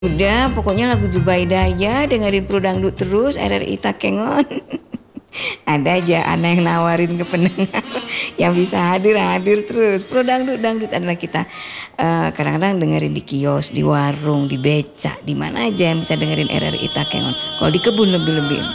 Udah, pokoknya lagu Zubaidah ya, dengerin Pro Dangdut terus, RRI Takengon. Ada aja anak yang nawarin ke pendengar yang bisa hadir terus. Pro Dangdut adalah kita kadang-kadang dengerin di kios, di warung, di becak, di mana aja yang bisa dengerin RRI Takengon. Kalau di kebun lebih-lebih.